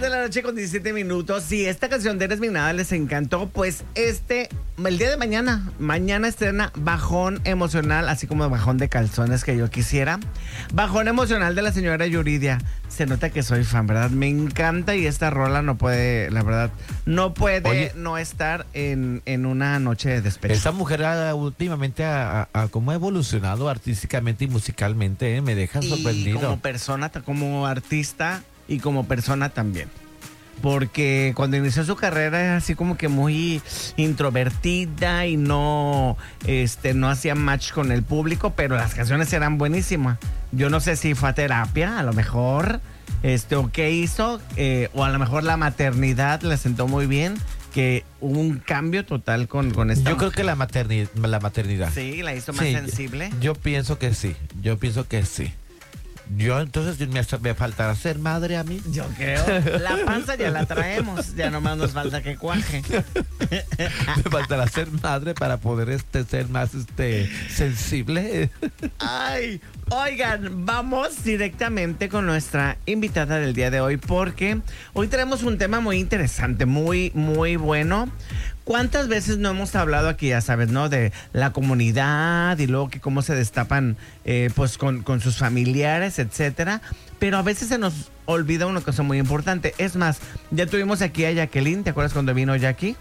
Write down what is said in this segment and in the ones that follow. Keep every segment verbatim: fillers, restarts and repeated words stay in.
de la noche con diecisiete minutos. Si esta canción de Eres mi nada les encantó, pues este, el día de mañana, mañana estrena Bajón Emocional, así como Bajón de Calzones que yo quisiera. Bajón Emocional de la señora Yuridia. Se nota que soy fan, ¿verdad? Me encanta y esta rola no puede, la verdad, no puede Oye, no estar en, en una noche de despecho. esa mujer ha, últimamente ha, ha- ha como ha evolucionado artísticamente y musicalmente, ¿eh? Me deja Y sorprendido. como persona, ta- como artista y como persona también. Porque cuando inició su carrera era así como que muy introvertida y no, este, no hacía match con el público, pero las canciones eran buenísimas. Yo no sé si fue a terapia, a lo mejor, este, o qué hizo, eh, o a lo mejor la maternidad le sentó muy bien, que hubo un cambio total con, con esta Yo creo mujer. que la, materni- la maternidad. Sí, la hizo más Sí, sensible. Yo pienso que sí, yo pienso que sí. Yo entonces me, me faltará ser madre a mí. Yo creo. La panza ya la traemos. Ya nomás nos falta que cuaje. Me faltará ser madre para poder este ser más este sensible. Ay, oigan, vamos directamente con nuestra invitada del día de hoy porque hoy tenemos un tema muy interesante, muy, muy bueno. ¿Cuántas veces no hemos hablado aquí, ya sabes, ¿no? De la comunidad y luego que cómo se destapan eh, pues con, con sus familiares, etcétera. Pero a veces se nos olvida una cosa muy importante. Es más, ya tuvimos aquí a Jacqueline, ¿te acuerdas cuando vino Jackie?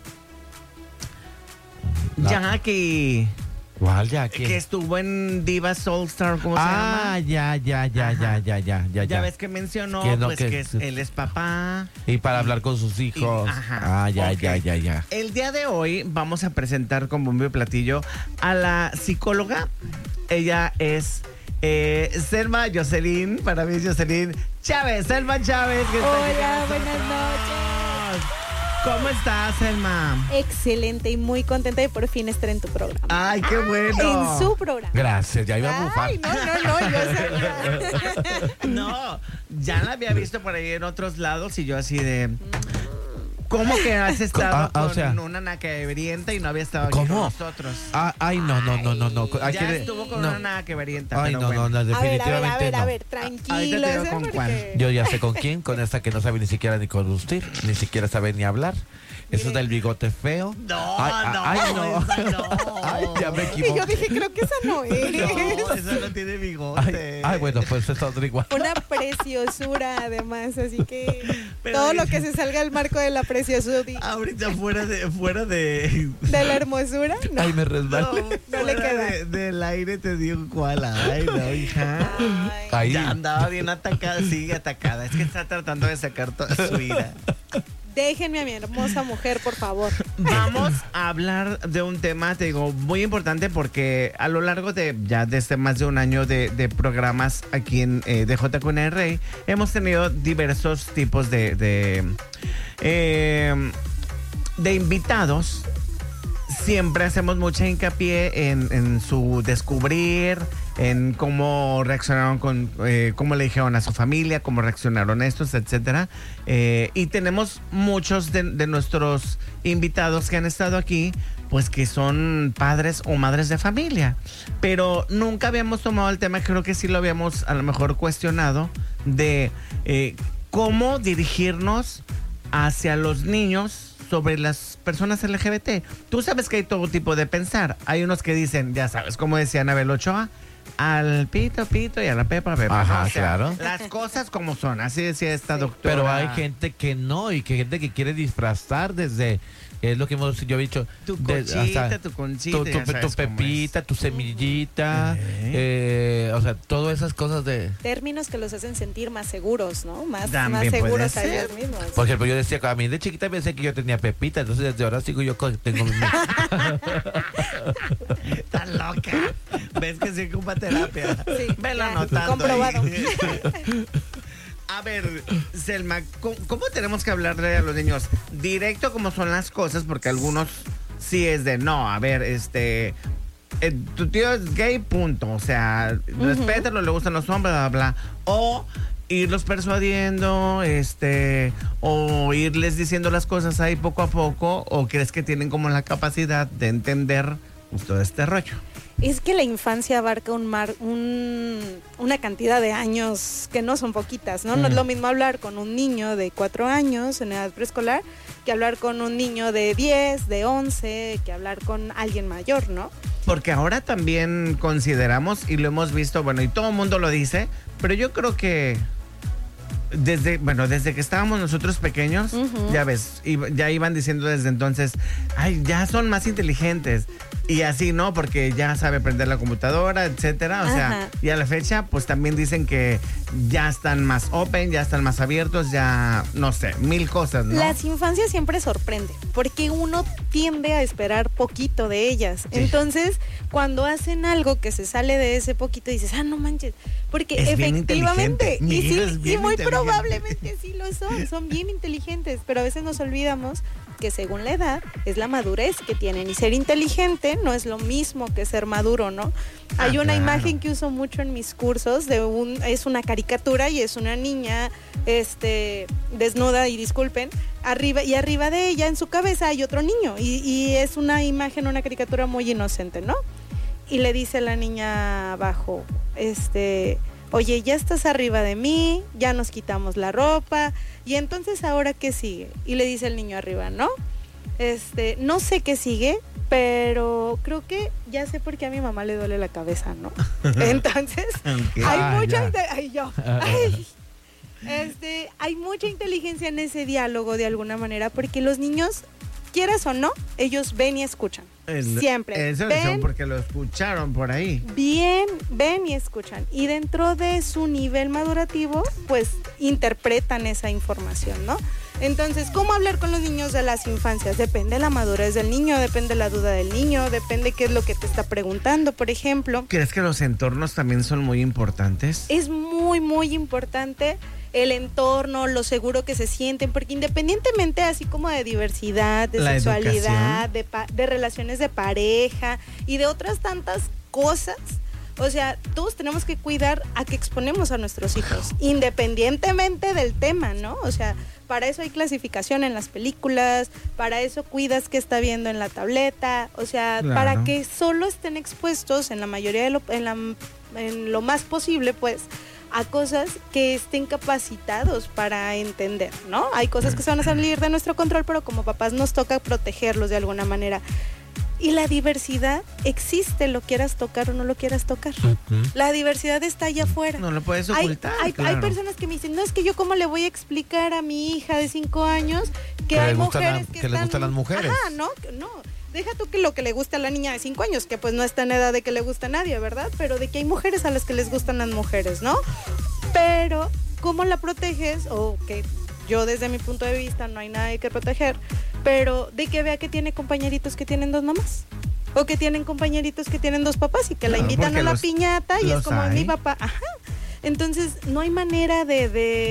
La- Jackie, ¿Cuál ya? ¿Quién? que estuvo en Diva Soul Star, ¿cómo se Ah, llama? ya, ya, ya, ya, Ajá. ya, ya, ya, Ya ya. ves que mencionó, Que no, pues que- que es- él es papá. Y para hablar con sus hijos. Y- ajá, Ah, ya, ok. ya, ya, ya. El día de hoy vamos a presentar con bombo y platillo a la psicóloga. Ella es eh, Selma Jocelyn, para mí es Jocelyn Chávez. Selma Chávez. Que está aquí con Hola, nosotros. buenas noches. ¿Cómo estás, Selma? Excelente y muy contenta de por fin estar en tu programa. Ay, qué bueno. En su programa. Gracias, ya iba a bufar. Ay, no, no, no, yo sabía. No, ya la había visto por ahí en otros lados y yo así de... ¿Cómo que has estado Ah, ah, o con sea- una naqueberienta y no había estado aquí con ¿Cómo? nosotros? Ah, ay, no, no, no, no, no. Hay Ya que- estuvo con no. una naqueberienta. Ay, pero no, bueno. no, no, A ver, a ver, definitivamente a ver, no. a ver, Ahorita tranquilo. te digo ese con porque- cuál. Yo ya sé con quién, con esta que no sabe ni siquiera ni conducir, ni siquiera sabe ni hablar. Eso Mire. del bigote feo. No, Ay, no, ay, no. esa no. Ay, ya me Y equivoqué. yo dije, creo que esa no es. No, esa no tiene Ay, bigote. ay, bueno, pues es otra igual. Una preciosura, además, así que Pero todo lo dice- que se salga del marco de la preciosura, Ahorita fuera de, fuera de, de la hermosura, no. Ay, me no, resbalé. No le fuera queda. de- del aire te digo cuál. Ay, no, hija. Ay. Ay, Ya andaba bien atacada, sigue atacada. Es que está tratando de sacar toda su ira. Déjenme a mi hermosa mujer, por favor. Vamos a hablar de un tema, te digo, muy importante porque a lo largo de ya desde más de un año de, de programas aquí en eh, D J Q N R hemos tenido diversos tipos de de, eh, de invitados. Siempre hacemos mucha hincapié en, en su descubrir, en cómo reaccionaron con, eh, cómo le dijeron a su familia, cómo reaccionaron estos, etcétera. Eh, y tenemos muchos de, de nuestros invitados que han estado aquí, pues que son padres o madres de familia. Pero nunca habíamos tomado el tema, creo que sí lo habíamos a lo mejor cuestionado, de eh, cómo dirigirnos hacia los niños sobre las personas L G B T. Tú sabes que hay todo tipo de pensar. Hay unos que dicen, ya sabes, como decía Anabel Ochoa, al pito, pito y a la pepa, pepa. Ajá, ¿no? O sea, claro. Las cosas como son, así decía esta doctora. Pero hay gente que no, y que gente que quiere disfrazar desde, es lo que hemos, yo he dicho, Tu de- conchita, hasta tu conchita, tu, ya tu- sabes tu cómo pepita, tu semillita, Eh. eh, o sea, todas esas cosas de... Términos que los hacen sentir más seguros, ¿no? Más, También más puede seguros a ser. ellos mismos. Por ejemplo, yo decía, a mí de chiquita pensé que yo tenía pepita, entonces desde ahora sigo yo con, tengo mi... Tan loca. ¿Ves que sí ocupa terapia? Sí, Velo ya, anotando. comprobado. ahí. A ver, Selma, ¿cómo, cómo tenemos que hablarle a los niños? Directo como son las cosas, porque algunos sí es de no, a ver, este... eh, tu tío es gay, punto. O sea, respétalo, le gustan los hombres, bla, bla, bla. O irlos persuadiendo, este, o irles diciendo las cosas ahí poco a poco, o crees que tienen como la capacidad de entender pues, todo este rollo. es que la infancia abarca un mar, un, una cantidad de años que no son poquitas, ¿no? Mm. No es lo mismo hablar con un niño de cuatro años en edad preescolar que hablar con un niño de diez, de once, que hablar con alguien mayor, ¿no? Porque ahora también consideramos, y lo hemos visto, bueno, y todo el mundo lo dice, pero yo creo que desde, bueno, desde que estábamos nosotros pequeños, uh-huh. ya ves, ya iban diciendo desde entonces, ay, ya son más inteligentes. Y así, ¿no? Porque ya sabe prender la computadora, etcétera. O Ajá. sea, y a la fecha, pues también dicen que ya están más open, ya están más abiertos, ya, no sé, mil cosas, ¿no? Las infancias siempre sorprenden, porque uno tiende a esperar poquito de ellas. Sí. Entonces, cuando hacen algo que se sale de ese poquito, dices, ah, no manches. Porque es efectivamente, y, sí, y muy probablemente sí lo son, son bien inteligentes, pero a veces nos olvidamos que según la edad es la madurez que tienen, y ser inteligente no es lo mismo que ser maduro, ¿no? Ah, Hay una claro. imagen que uso mucho en mis cursos de un, es una caricatura y es una niña este desnuda, y disculpen, arriba y arriba de ella en su cabeza hay otro niño, y, y es una imagen, una caricatura muy inocente, ¿no? Y le dice la niña abajo, este, oye, ya estás arriba de mí, ya nos quitamos la ropa, y entonces ¿ahora qué sigue? Y le dice el niño arriba, ¿no? Este, no sé qué sigue, pero creo que ya sé por qué a mi mamá le duele la cabeza, ¿no? Entonces, okay. hay ah, mucha inte- ay, yo, ay, este, hay mucha inteligencia en ese diálogo de alguna manera, porque los niños, quieras o no, ellos ven y escuchan. El, Siempre. Eso ven, porque lo escucharon por ahí. Bien, ven y escuchan. Y dentro de su nivel madurativo, pues interpretan esa información, ¿no? Entonces, ¿cómo hablar con los niños de las infancias? Depende de la madurez del niño, depende de la duda del niño, depende qué es lo que te está preguntando, por ejemplo. ¿Crees que los entornos también son muy importantes? Es muy, muy importante el entorno, lo seguro que se sienten, porque independientemente así como de diversidad, de la sexualidad, de, pa- de relaciones de pareja y de otras tantas cosas, o sea, todos tenemos que cuidar a que exponemos a nuestros hijos, independientemente del tema, ¿no? O sea, para eso hay clasificación en las películas, para eso cuidas qué está viendo en la tableta, o sea, claro. para que solo estén expuestos en la mayoría de lo, en, la, en lo más posible, pues, a cosas que estén capacitados para entender, ¿no? Hay cosas que se van a salir de nuestro control, pero como papás nos toca protegerlos de alguna manera. Y la diversidad existe, lo quieras tocar o no lo quieras tocar. Uh-huh. La diversidad está allá afuera. No lo puedes ocultar. Hay, hay, claro. hay personas que me dicen, no, es que yo cómo le voy a explicar a mi hija de cinco años que, que hay mujeres la, que, que están... les gustan las mujeres. Ajá, no, no. Deja tú que lo que le gusta a la niña de cinco años, que pues no está en edad de que le gusta a nadie, ¿verdad? Pero de que hay mujeres a las que les gustan las mujeres, ¿no? Pero, ¿cómo la proteges? O que yo desde mi punto de vista no hay nada que proteger, pero de que vea que tiene compañeritos que tienen dos mamás. O que tienen compañeritos que tienen dos papás y que la invitan a la los, piñata y es como hay. Mi papá. Ajá. Entonces, no hay manera de,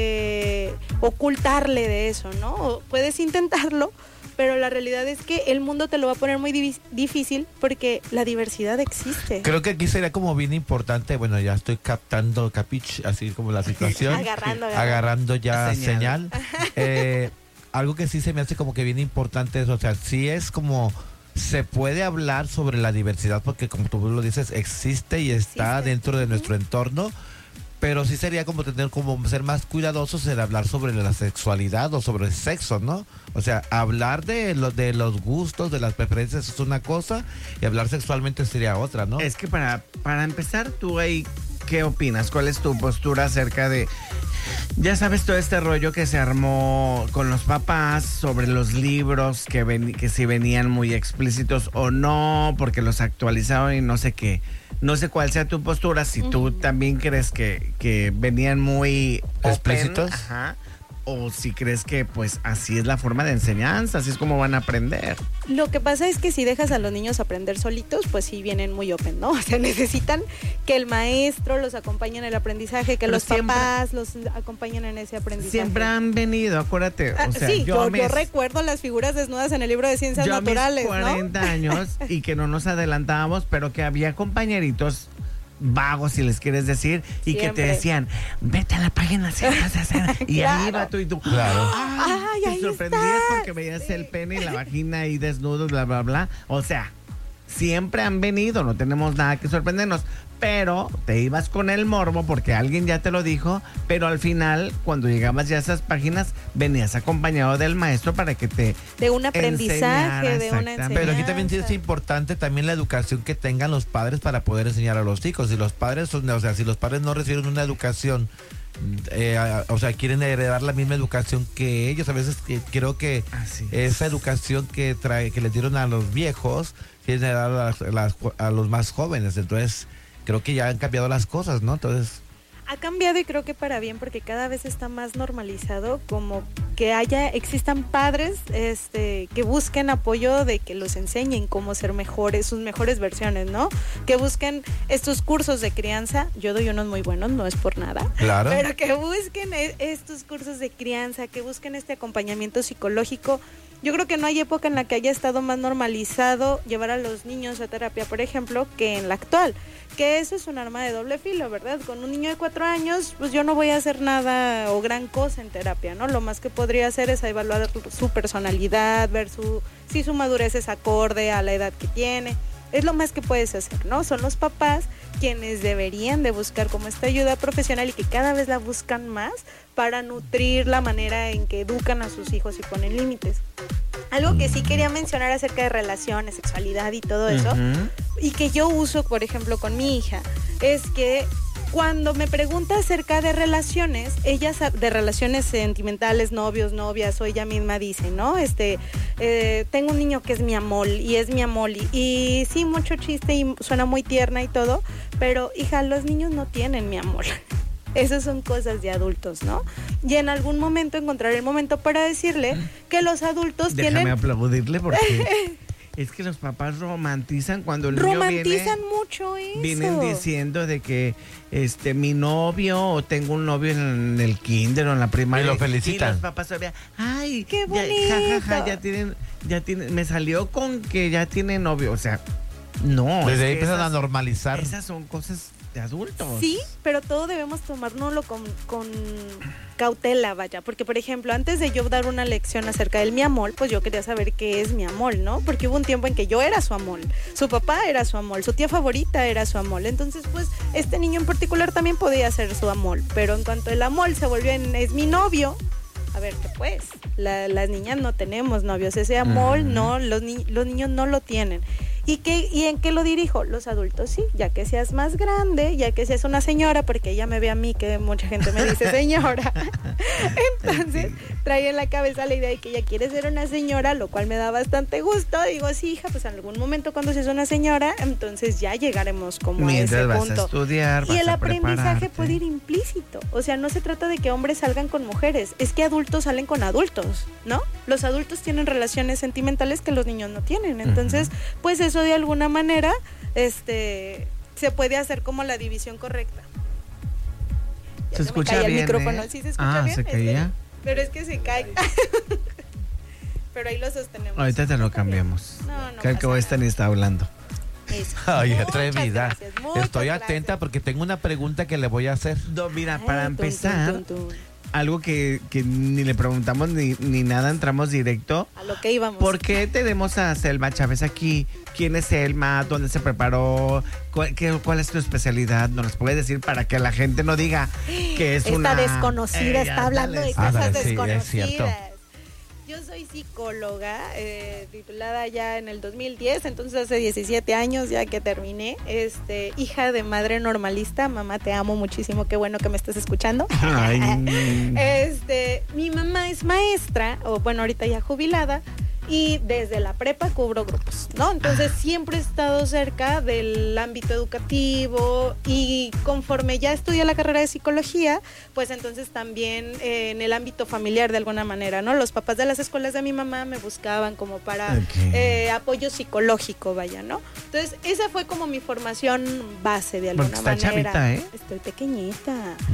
de ocultarle de eso, ¿no? O puedes intentarlo, pero la realidad es que el mundo te lo va a poner muy divis- difícil porque la diversidad existe. Creo que aquí sería como bien importante, bueno, ya estoy captando, capich, así como la situación. agarrando, agarrando. Agarrando ya señal. señal. Eh, algo que sí se me hace como que bien importante es, o sea, sí es como... Se puede hablar sobre la diversidad porque, como tú lo dices, existe y está existe. dentro de nuestro entorno, pero sí sería como tener como ser más cuidadosos en hablar sobre la sexualidad o sobre el sexo, ¿no? O sea, hablar de, lo, de los gustos, de las preferencias es una cosa y hablar sexualmente sería otra, ¿no? Es que para, para empezar, tú ahí, ¿qué opinas? ¿Cuál es tu postura acerca de... Ya sabes todo este rollo que se armó con los papás sobre los libros que, ven, que si venían muy explícitos o no, porque los actualizaron y no sé qué. No sé cuál sea tu postura, si uh-huh. tú también crees que, que venían muy explícitos. Open, ajá, o si crees que pues así es la forma de enseñanza, así es como van a aprender. Lo que pasa es que si dejas a los niños aprender solitos, pues sí vienen muy open, ¿no? O sea, necesitan que el maestro los acompañe en el aprendizaje, que Pero los siempre, papás los acompañen en ese aprendizaje. Siempre han venido, acuérdate. O sea, sí, yo, yo, mis, yo recuerdo las figuras desnudas en el libro de ciencias yo naturales, mis cuarenta ¿no? años y que no nos adelantábamos, pero que había compañeritos vagos, si les quieres decir, y Siempre. que te decían, vete a la página y claro. ahí va tú y tú. Claro. Ay, te ahí sorprendías está. porque veías sí. el pene y la vagina ahí desnudos, bla, bla, bla. O sea, siempre han venido, no tenemos nada que sorprendernos, pero te ibas con el morbo porque alguien ya te lo dijo, pero al final, cuando llegabas ya a esas páginas, venías acompañado del maestro para que te de un aprendizaje, enseñara, de una enseñanza. Pero aquí también sí es importante también la educación que tengan los padres para poder enseñar a los hijos. Si los padres, son, o sea, si los padres no reciben una educación, eh, o sea, quieren heredar la misma educación que ellos, a veces eh, creo que Así esa educación que trae, que les dieron a los viejos, quieren heredar a, las- las- a los más jóvenes. Entonces, creo que ya han cambiado las cosas, ¿no? Entonces, Ha cambiado y creo que para bien, porque cada vez está más normalizado como que haya, existan padres este, que busquen apoyo de que los enseñen cómo ser mejores, sus mejores versiones, ¿no? Que busquen estos cursos de crianza. Yo doy unos muy buenos, no es por nada. claro. Pero que busquen e- estos cursos de crianza, que busquen este acompañamiento psicológico. Yo creo que no hay época en la que haya estado más normalizado llevar a los niños a terapia, por ejemplo, que en la actual. Que eso es un arma de doble filo, ¿verdad? Con un niño de cuatro años, pues yo no voy a hacer nada o gran cosa en terapia, ¿no? Lo más que podría hacer es evaluar su personalidad, ver su, si su madurez es acorde a la edad que tiene. Es lo más que puedes hacer, ¿no? Son los papás quienes deberían de buscar como esta ayuda profesional y que cada vez la buscan más para nutrir la manera en que educan a sus hijos y ponen límites. Algo que sí quería mencionar acerca de relaciones, sexualidad y todo eso, Ujú. y que yo uso, por ejemplo, con mi hija, es que cuando me pregunta acerca de relaciones, ella sa- de relaciones sentimentales, novios, novias, o ella misma dice, ¿no? Este, eh, tengo un niño que es mi amor y es mi amor y, y sí, mucho chiste y suena muy tierna y todo, pero hija, los niños no tienen mi amor. Esas son cosas de adultos, ¿no? Y en algún momento encontrar el momento para decirle que los adultos Déjame tienen... aplaudirle porque es que los papás romantizan cuando el niño Romantizan viene, mucho eso. vienen diciendo de que este mi novio o tengo un novio en el kinder o en la primaria Y lo felicitan. y los papás todavía, ay, ¡Qué ya, ja, ja, ja, bonito! ya tienen, ya tienen, me salió con que ya tiene novio, o sea, no. es Desde ahí que empiezan a esas- normalizar. Esas son cosas de adultos. Sí, pero todo debemos tomárnoslo con, con cautela, vaya. Porque, por ejemplo, antes de yo dar una lección acerca del mi amor, pues yo quería saber qué es mi amor, ¿no? Porque hubo un tiempo en que yo era su amor, su papá era su amor, su tía favorita era su amor. Entonces, pues, este niño en particular también podía ser su amor. Pero en cuanto el amor se volvió en es mi novio, a ver, ¿qué pues? La- las niñas no tenemos novios. Ese amor, Ujú. no, los, ni- los niños no lo tienen. ¿Y, qué, ¿Y en qué lo dirijo? Los adultos sí, ya que seas más grande, ya que seas una señora, porque ella me ve a mí, que mucha gente me dice señora. Entonces, trae en la cabeza la idea de que ella quiere ser una señora, lo cual me da bastante gusto. Digo, sí, hija, pues en algún momento cuando seas una señora, entonces ya llegaremos como a Mientras ese vas punto. a estudiar, Y vas el a aprendizaje prepararte. puede ir implícito. O sea, no se trata de que hombres salgan con mujeres, es que adultos salen con adultos, ¿no? Los adultos tienen relaciones sentimentales que los niños no tienen. Entonces, pues eso de alguna manera, este, se puede hacer como la división correcta. Ya Se me escucha cae el bien, micrófono. ¿eh? Sí se escucha Ah, bien. ¿se Es que- caía? pero es que se cae. Pero ahí lo sostenemos. Ahorita te lo Está bien. cambiamos. No, no Creo que pasa esta ni está hablando. Eso. Ay, Muchas atrevida. gracias, muchas Estoy gracias. atenta porque tengo una pregunta que le voy a hacer. No, mira, Ay, para tun, tun, empezar, tun, tun. algo que, que ni le preguntamos ni, ni nada, entramos directo. A lo que íbamos. ¿Por qué tenemos a Selma Chávez aquí? ¿Quién es Selma? ¿Dónde se preparó? ¿Cuál, qué- cuál es tu especialidad? ¿Nos las puedes decir para que la gente no diga que es Esta una... desconocida Ey, está hablando de ándale, cosas ándale, sí, es desconocidas. cierto. Yo soy psicóloga, eh, titulada ya en el dos mil diez, entonces hace diecisiete años ya que terminé. Este, hija de madre normalista, mamá, te amo muchísimo, qué bueno que me estés escuchando. Ay, Este, mi mamá es maestra, o bueno, ahorita ya jubilada, y desde la prepa cubro grupos, ¿no? Entonces siempre he estado cerca del ámbito educativo y conforme ya estudié la carrera de psicología, pues entonces también eh, en el ámbito familiar de alguna manera, ¿no? Los papás de las escuelas de mi mamá me buscaban como para Ok. eh, apoyo psicológico, vaya, ¿no? Entonces esa fue como mi formación base de alguna Porque está manera. chavita, ¿eh? Estoy pequeñita. Mm,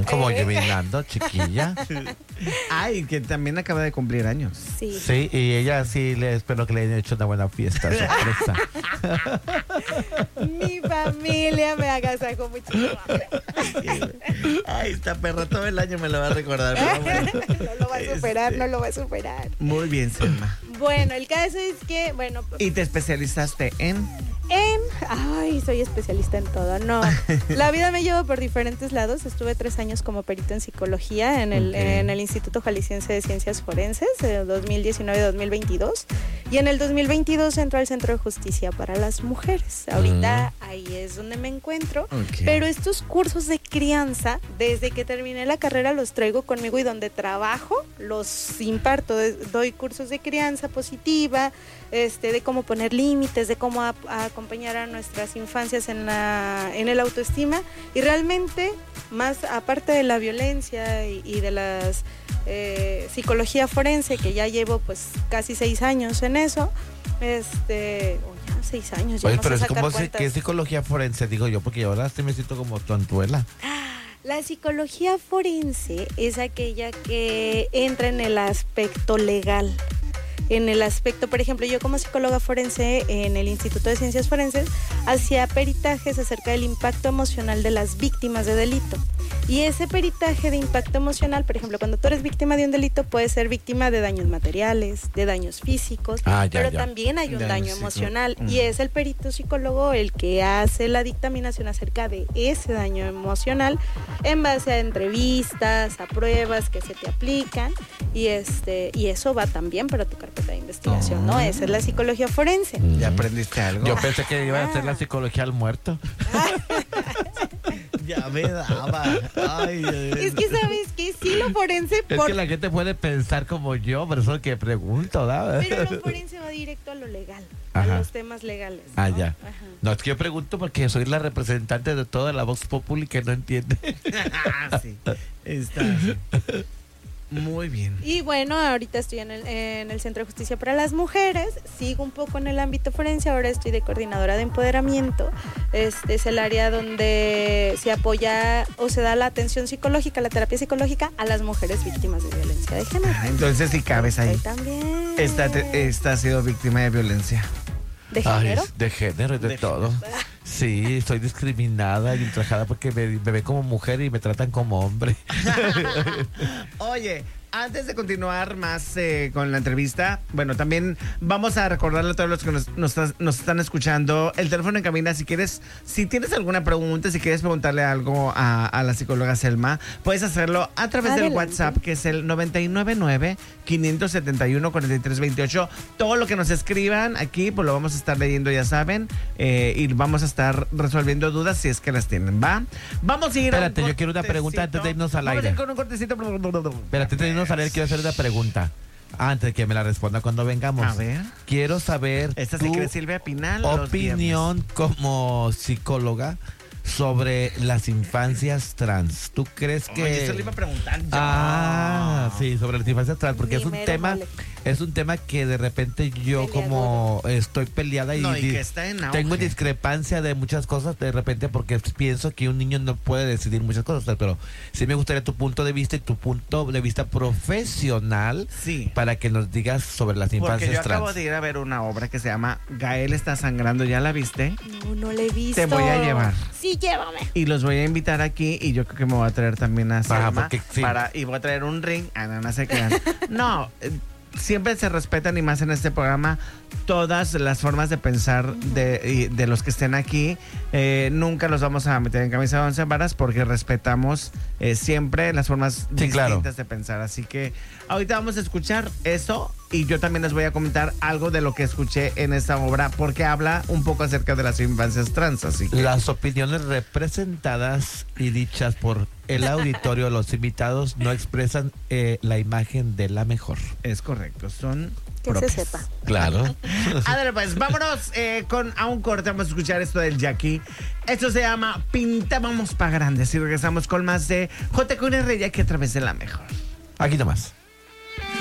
Como Eh. adivinando, chiquilla. Ay, que también acaba de cumplir años. Sí. Sí, y ella sí le espero que le hayan hecho una buena fiesta, sorpresa. Mi familia me agasajó mucho. Ay, esta perra todo el año me lo va a recordar. Pero bueno. No lo va a superar, Este, no lo va a superar. Muy bien, Selma. Bueno, el caso es que, bueno, ¿Y te especializaste en? en... Ay, soy especialista en todo. No, la vida me llevó por diferentes lados. Estuve tres años como perito en psicología en el, Ok. en el Instituto Jalisciense de Ciencias Forenses, de dos mil diecinueve a dos mil veintidós. Y en el dos mil veintidós entró al Centro de Justicia para las Mujeres. Ahorita ahí es donde me encuentro. Ok. Pero estos cursos de crianza, desde que terminé la carrera, los traigo conmigo y donde trabajo, los imparto. De- Doy cursos de crianza positiva, este, de cómo poner límites, de cómo a- a acompañar a nuestras infancias en, la, en el autoestima. Y realmente, más aparte de la violencia y, y de las eh, psicología forense, que ya llevo pues casi seis años en eso, este, oh, ya seis años, ya Oye, no pero sé es sacar como si, cuentas. ¿qué es psicología forense? Digo yo, porque ahora sí me siento como tontuela. La psicología forense es aquella que entra en el aspecto legal. En el aspecto, por ejemplo, yo como psicóloga forense en el Instituto de Ciencias Forenses hacía peritajes acerca del impacto emocional de las víctimas de delito. Y ese peritaje de impacto emocional, por ejemplo, cuando tú eres víctima de un delito, puedes ser víctima de daños materiales, de daños físicos, Ah, ya, pero ya. también hay un Daños daño psico- emocional. Mm. Y es el perito psicólogo el que hace la dictaminación acerca de ese daño emocional en base a entrevistas, a pruebas que se te aplican. Y este y eso va también para tu carpeta de investigación, ¿no? Esa es la psicología forense. ¿Ya aprendiste algo? Yo pensé que iba a hacer la Ah. psicología al muerto. Ya me daba. Ay, Es que sabes que sí, lo forense Es por... que la gente puede pensar como yo, pero eso es lo que pregunto, ¿verdad? Pero lo forense va directo a lo legal, Ajá. a los temas legales, ¿no? Ah, ya. Ajá. No, es que yo pregunto porque soy la representante de toda la Vox Populi que no entiende. Ah, sí. Está así. Muy bien. Y bueno, ahorita estoy en el, en el Centro de Justicia para las Mujeres, sigo un poco en el ámbito forense, ahora estoy de coordinadora de empoderamiento. Este es el área donde se apoya o se da la atención psicológica, la terapia psicológica a las mujeres víctimas de violencia de género. Ah, entonces sí cabes ahí. Ahí también. Esta, te- esta ha sido víctima de violencia. ¿De Ay, género? de género y de, De todo. Sí, soy discriminada y ultrajada porque me, me ven como mujer y me tratan como hombre. Oye, antes de continuar más eh, con la entrevista, bueno, también vamos a recordarle a todos los que nos, nos, nos están escuchando el teléfono en cabina. Si quieres, si tienes alguna pregunta, si quieres preguntarle algo a, a la psicóloga Selma, puedes hacerlo a través del Adelante. WhatsApp, que es el nueve nueve nueve, cinco siete uno, cuatro tres dos ocho. Todo lo que nos escriban aquí, pues lo vamos a estar leyendo, ya saben, eh, y vamos a estar resolviendo dudas si es que las tienen, ¿va? Vamos a ir a un Espérate, yo quiero una pregunta antes de irnos al Vamos a aire. ir con un cortecito. Espérate, antes de irnos a leer, quiero hacer una pregunta. Antes de que me la responda cuando vengamos. A ver. Quiero saber Esta tu se cree Silvia Pinal. los opinión como psicóloga sobre las infancias trans. ¿Tú crees viernes. que...? Oye, eso le iba a preguntar yo. Ah, sí, sobre las infancias trans, porque Ni es un mero tema, mole. es un tema que de repente yo Peleagudo. como estoy peleada y, No, y di- que está en auge. tengo discrepancia de muchas cosas de repente porque pienso que un niño no puede decidir muchas cosas, pero sí me gustaría tu punto de vista y tu punto de vista profesional Sí. para que nos digas sobre las Porque infancias yo acabo trans. de ir a ver una obra que se llama Gael está sangrando. ¿Ya la viste? No, no le he visto. Te voy a llevar. Sí, llévame. Y los voy a invitar aquí y yo creo que me voy a traer también a Selma porque sí. para, y voy a traer un ring. Ah, no, no se crean. No, eh, siempre se respetan y más en este programa todas las formas de pensar de, y de los que estén aquí. Eh, nunca los vamos a meter en camisa de once varas porque respetamos eh, siempre las formas Sí, distintas claro. de pensar. Así que ahorita vamos a escuchar eso y yo también les voy a comentar algo de lo que escuché en esta obra porque habla un poco acerca de las infancias trans. Así que Las opiniones representadas y dichas por el auditorio, los invitados, no expresan eh, la imagen de la mejor. es correcto, son Que propias. se sepa. Claro. Ándale, pues vámonos eh, con a un corte. Vamos a escuchar esto del Jackie. Esto se llama Pintábamos pa' Grandes y regresamos con más de J Q R aquí a través de la mejor. Aquí nomás.